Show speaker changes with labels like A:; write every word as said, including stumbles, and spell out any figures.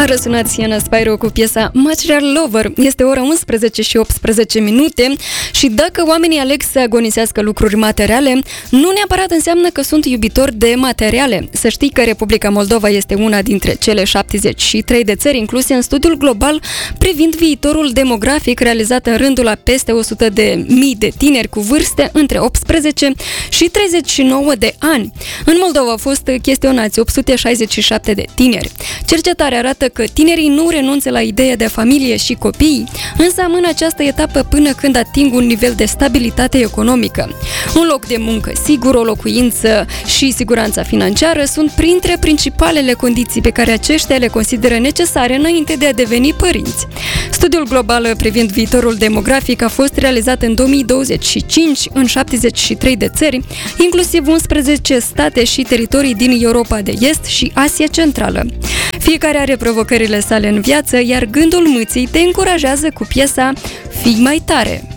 A: Răsunat Sienna Spyro cu piesa Material Lover. Este ora unsprezece și optsprezece minute și dacă oamenii aleg să agonisească lucruri materiale, nu neapărat înseamnă că sunt iubitori de materiale. Să știi că Republica Moldova este una dintre cele șaptezeci și trei de țări incluse în studiul global privind viitorul demografic realizat în rândul a peste o sută de mii de tineri cu vârste între optsprezece și treizeci și nouă de ani. În Moldova au fost chestionați opt sute șaizeci și șapte de tineri. Cercetarea arată că tinerii nu renunță la ideea de familie și copii, însă amână această etapă până când ating un nivel de stabilitate economică. Un loc de muncă sigur, o locuință și siguranța financiară sunt printre principalele condiții pe care aceștia le consideră necesare înainte de a deveni părinți. Studiul global privind viitorul demografic a fost realizat în două mii douăzeci și cinci în șaptezeci și trei de țări, inclusiv unsprezece state și teritorii din Europa de Est și Asia Centrală. Fiecare are provocările sale în viață, iar gândul mâții te încurajează cu piesa Fii mai tare.